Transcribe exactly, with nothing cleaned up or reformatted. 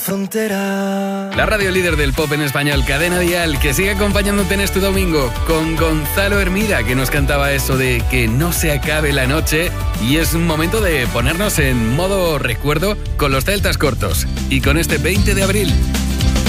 Frontera. La radio líder del pop en español, Cadena Dial, que sigue acompañándote en este domingo con Gonzalo Hermida, que nos cantaba eso de que no se acabe la noche, y es un momento de ponernos en modo recuerdo con los celtas cortos y con este veinte de abril.